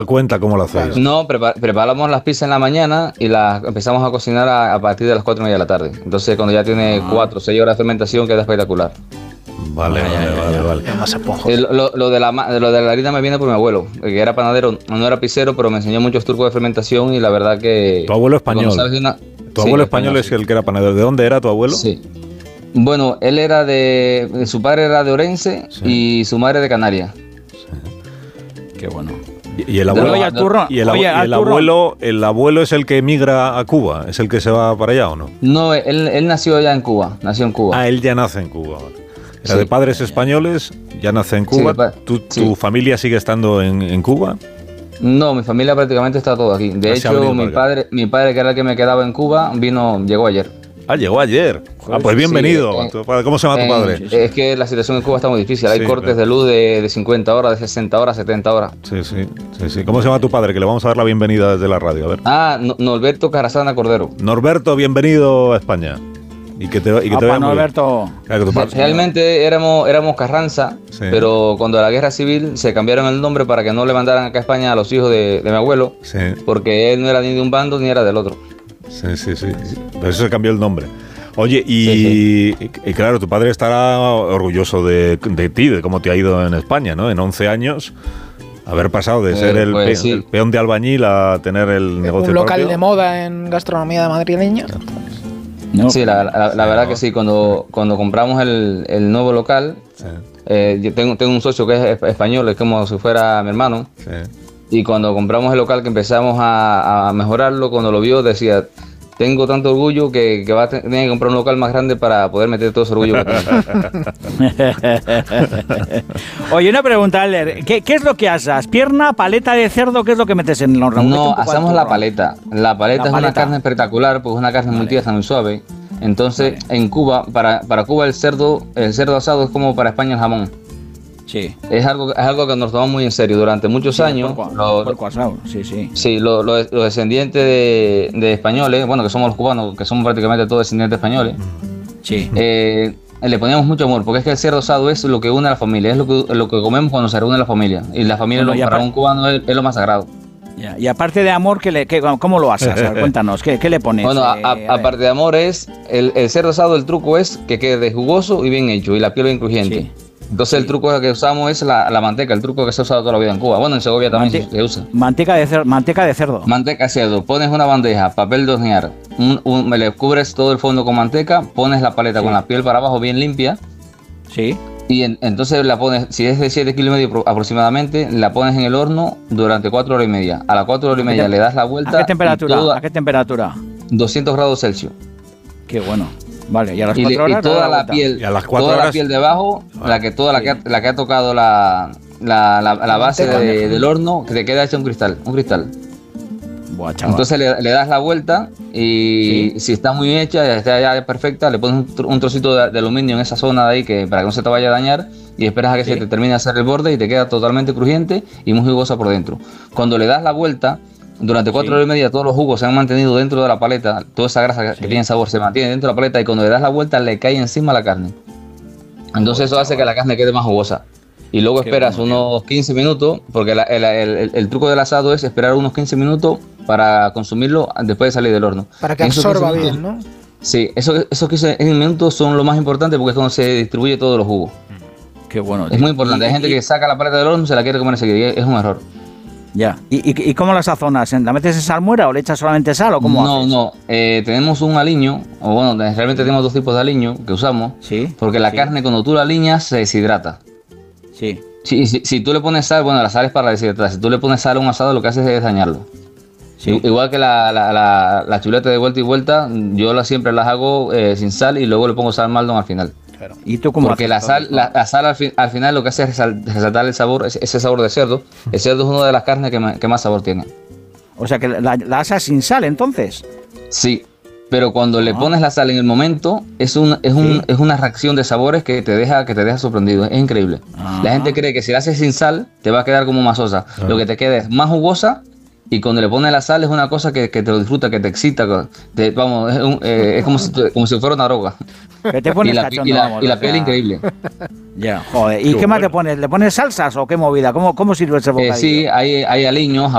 Cuenta cómo lo hacéis. No, preparamos las pizzas en la mañana y las empezamos a cocinar a partir de las 4:30 de la tarde. Entonces, cuando ya tiene 4 o 6 horas de fermentación, queda espectacular. Vale. Lo de la harina me viene por mi abuelo, que era panadero, no era pizzero, pero me enseñó muchos trucos de fermentación y la verdad que... Tu abuelo español. Tu abuelo español es el que era panadero. ¿De dónde era tu abuelo? Sí. Bueno, él era su padre era de Orense y su madre de Canarias. Sí. Qué bueno. Y el abuelo, el abuelo es el que emigra a Cuba, es el que se va para allá, ¿o no? No, él nació allá en Cuba, nació en Cuba. Ah, él ya nace en Cuba. Era de padres españoles, ya nace en Cuba. ¿Tu familia sigue estando en Cuba? No, mi familia prácticamente está todo aquí. De hecho, mi padre, que era el que me quedaba en Cuba, llegó ayer. Ah, llegó ayer. Pues bienvenido. ¿Cómo se llama tu padre? Es que la situación en Cuba está muy difícil. Hay cortes de luz de 50 horas, de 60 horas, 70 horas. Sí. ¿Cómo se llama tu padre? Que le vamos a dar la bienvenida desde la radio. A ver. Norberto Carasana Cordero. Norberto, bienvenido a España. Y que te vaya Norberto. Realmente éramos Carranza, pero cuando la guerra civil se cambiaron el nombre para que no le mandaran acá a España a los hijos de mi abuelo, porque él no era ni de un bando ni era del otro. Sí. Por eso se cambió el nombre. Oye, y claro, tu padre estará orgulloso de ti, de cómo te ha ido en España, ¿no? En 11 años, haber pasado de ser el peón de albañil a tener el negocio un local propio. De moda en gastronomía de madrileña. No. Sí, la verdad que sí. Cuando compramos el nuevo local, yo tengo un socio que es español, es como si fuera mi hermano. Sí. Y cuando compramos el local, que empezamos a mejorarlo, cuando lo vio decía: tengo tanto orgullo que va a tener que comprar un local más grande para poder meter todo ese orgullo que tengo. Oye, una pregunta, Aller. ¿Qué es lo que asas? ¿Pierna, paleta de cerdo? ¿Qué es lo que metes en los ramos? No, asamos la paleta. La paleta es una carne espectacular, pues es una carne muy tiesa, muy suave. Entonces, en Cuba, para Cuba el cerdo asado es como para España el jamón. Sí. Es algo que nos tomamos muy en serio durante muchos años. Puerco asado, sí. Sí, los descendientes de españoles, bueno, que somos los cubanos, que somos prácticamente todos descendientes españoles. Sí. Le poníamos mucho amor, porque es que el cerdo asado es lo que une a la familia, es lo que comemos cuando se reúne la familia. Y la familia para un cubano es lo más sagrado. Ya. Y aparte de amor, ¿cómo lo asas? Cuéntanos, ¿qué le pones? Bueno, aparte de amor es el cerdo asado, el truco es que quede jugoso y bien hecho, y la piel bien crujiente. Sí. Entonces el truco que usamos es la manteca, el truco que se ha usado toda la vida en Cuba. Bueno, en Segovia también se usa. Manteca de cerdo. Manteca de cerdo. Pones una bandeja, papel de hornear, le cubres todo el fondo con manteca, pones la paleta con la piel para abajo bien limpia. Sí. Y entonces la pones, si es de 7,5 kilos aproximadamente, la pones en el horno durante 4 horas y media. A las 4 horas y media le das la vuelta. ¿A qué temperatura? 200 grados Celsius. Qué bueno. Vale, y a las 4 horas. Y toda la piel, la piel de abajo, la que ha tocado la base del horno, que te queda hecha un cristal. Buah, entonces le das la vuelta y si está muy hecha, está ya perfecta, le pones un trocito de aluminio en esa zona de ahí para que no se te vaya a dañar y esperas a que se te termine de hacer el borde y te queda totalmente crujiente y muy jugosa por dentro. Cuando le das la vuelta, durante 4 horas y media todos los jugos se han mantenido dentro de la paleta, toda esa grasa que tiene sabor se mantiene dentro de la paleta y cuando le das la vuelta le cae encima la carne. Entonces eso hace que la carne quede más jugosa. Y luego esperas unos 15 minutos, porque el truco del asado es esperar unos 15 minutos para consumirlo después de salir del horno. Para que absorba bien, ¿no? Sí, esos 15 minutos son lo más importante porque es cuando se distribuye todos los jugos. Qué bueno. Es muy importante. Hay gente que saca la paleta del horno y se la quiere comer enseguida. Es un error. Ya. ¿Y cómo la sazonas? ¿La metes en salmuera o le echas solamente sal o cómo haces? No. Tenemos un aliño, o bueno, realmente tenemos 2 tipos de aliño que usamos. Sí. Porque la carne cuando tú la aliñas se deshidrata. Sí. Si tú le pones sal, bueno, la sal es para deshidratar. Si tú le pones sal a un asado, lo que haces es dañarlo. Sí. Igual que la chuleta de vuelta y vuelta, yo siempre las hago sin sal y luego le pongo sal Maldon al final. Claro. ¿Y tú cómo Porque la sal al final lo que hace es resaltar el sabor, ese sabor de cerdo. El cerdo es una de las carnes que más sabor tiene. O sea que la asas sin sal entonces. Sí. Pero cuando le pones la sal en el momento, es una reacción de sabores que te deja sorprendido. Es increíble. La gente cree que si la haces sin sal, te va a quedar como masosa. Lo que te queda es más jugosa y cuando le pones la sal es una cosa que te lo disfruta, que te excita. Es como si fuera una droga. Te pones y la piel increíble. Ya, joder. ¿Y qué más le pones? ¿Le pones salsas o qué movida? ¿Cómo sirve ese bocadillo? Sí, hay aliños,